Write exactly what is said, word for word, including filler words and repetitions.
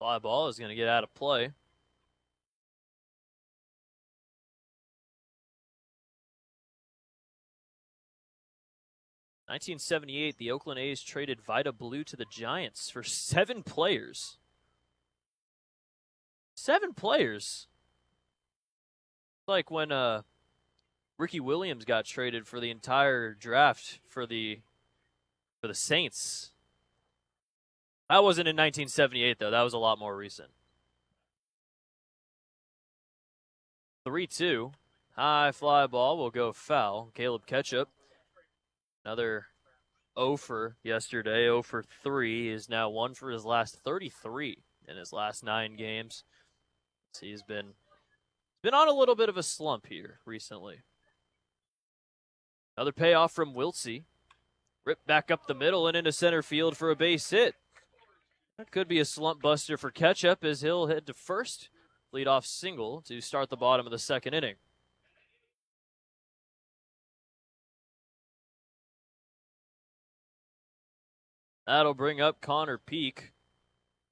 Fly ball is going to get out of play. nineteen seventy-eight, the Oakland A's traded Vida Blue to the Giants for seven players. Seven players. Like when uh, Ricky Williams got traded for the entire draft for the for the Saints. That wasn't in nineteen seventy-eight, though. That was a lot more recent. three two. High fly ball will go foul. Caleb Ketchup, another oh for yesterday, oh for three, is now one for his last thirty-three in his last nine games. So he's been been on a little bit of a slump here recently. Another payoff from Wiltsey. Ripped back up the middle and into center field for a base hit. That could be a slump buster for Ketchup as he'll head to first. Leadoff single to start the bottom of the second inning. That'll bring up Connor Peak.